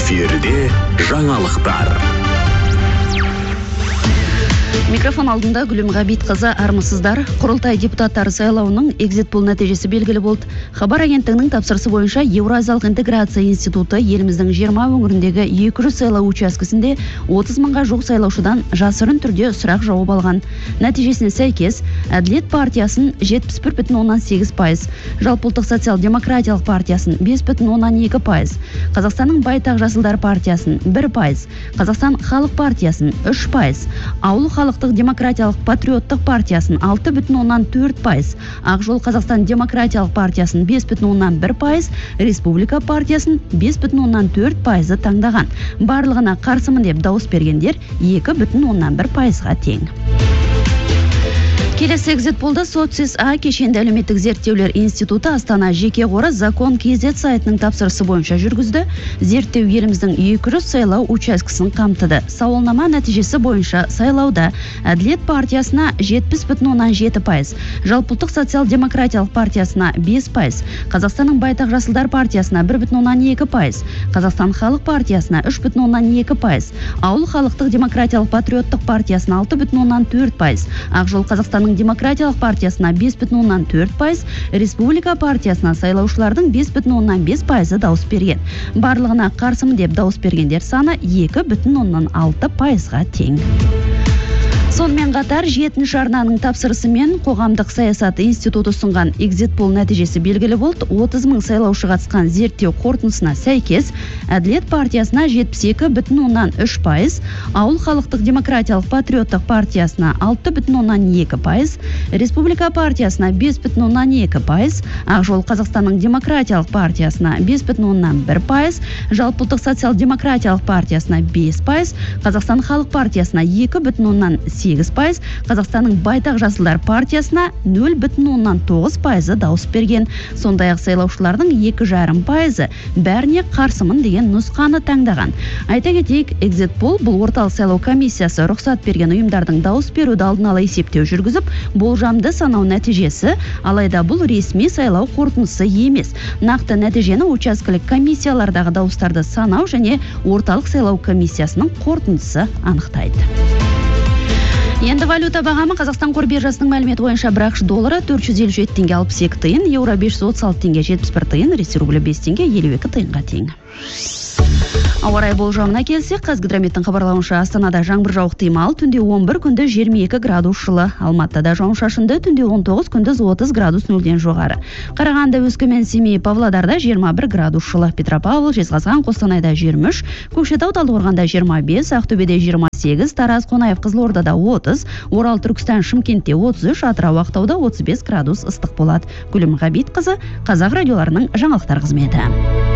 Эфирде жаңалықтар. Микрофон алдында Гүлім Ғабитқызы, армысыздар. Құрылтай депутаттары сайлауының экзит-пол нәтижесі белгілі болды. Хабар агенттігінің тапсырысы бойынша Еуразиялық интеграция институты еліміздің 20 өңіріндегі 200 сайлау учаскесінде 30 мыңға жуық сайлаушыдан жасырын түрде сұрақ жауап алған. Нәтижесіне сәйкес, Әділет партиясын 71,8%, Жалпыұлттық социал-демократиялық партиясын 5,2%, Қазақстанның байтақ жасылдар партиясын 1%, Қазақстан халық партиясын 3%, Ауыл халықтық демократиялық патриоттық партиясын 6,4%, Ақжол Қазақстан демократиялық партиясын 5,1%, Республика партиясын 5,4% таңдаған. Барлығына қарсымын деп дауыс бергендер 2,1%-ға тең. Келесі экзит-полды Соцсис-А кешенді әлеуметтік зерттеулер институты Астана жеке қоры Закон КЗ сайтының тапсырысы бойынша жүргізді. Зерттеу еліміздің 200 сайлау учаскесін қамтыды. Сауалнама нәтижесі бойынша сайлауда Әділет партиясына 70,7%, Жалпыұлттық социал-демократиялық партиясына 5%, Қазақстанның байтақ жасылдар партиясына 1,2%, Қазақстан халық партиясына 3,2%, Ауыл халықтық демократиялық патриоттық партиясына 6,4%, Ақжол Қазақстанның демократиялық партиясына 5,4%, Республика партиясына сайлаушылардың 5,5% дауыс берген. Барлығына қарсымын деп дауыс бергендер саны 2,6%-ға тең. Сонымен қатар 7-ші арнаның тапсырысымен қоғамдық саясат институты ұсынған экзит-пол нәтижесі белгілі болды. 30 мың сайлаушы қатысқан зерттеу қорытындысына сәйкес, Әділет партиясына 72,3%, Ауыл халықтық демократиялық патриоттық партиясына 6,2%, Республика партиясына 5,2%, Ақжол Қазақстанның демократиялық партиясына 5,1%, Жалпыұлттық социал-демократиялық партиясына 5%, Қазақстан халық партиясына 2,8%, Қазақстанның байтақ жасылдар партиясына 0,9% дауыс берген. Сондай-ақ сайлаушылардың 2,5% бәріне қарсымын деген нұсқаны таңдаған. Айта кетейік, экзит-пол бұл орталық сайлау комиссиясы рұқсат берген ұйымдардың дауыс беруді алдын ала есептеу жүргізіп, болжамды санау нәтижесі, алайда бұл ресми сайлау қорытындысы емес. Нақты нәтижені учаскелік комиссиялардағы дауыстарды санау және орталық сайлау комиссиясының қорытындысы анықтайды. Енді валюта бағамы Қазақстан қор биржасының мәліметі бойынша бір ақш доллары 457 теңге 62 тиын, еуро 536 теңге 71 тиын, ресей рублі 5 теңге 52 тиынға тең. Ауа райы болжамына келсек, Қазгидрометтің хабарлауынша Астанада жаңбыр жауық ықтимал, түнде 11, күндіз 22 градус жылы. Алматыда жауын-шашынды, түнде 19, күндіз 30 градус нөлден жоғары. Қарағанды, Өскемен, Семей, Павлодарда 21 градус жылы. Петропавл, Жезқазған, Қостанайда 23, Көкшетау, Талдықорғанда 25, Ақтөбеде 28, Тараз, Қонаев, Қызылордада 30, Орал, Түркістан, Шымкентте 33, Атырау, Ақтауда 35 градус ыстық болады. Гүлім Ғабитқызы, Қазақ радиоларының жаңалықтар қызметі.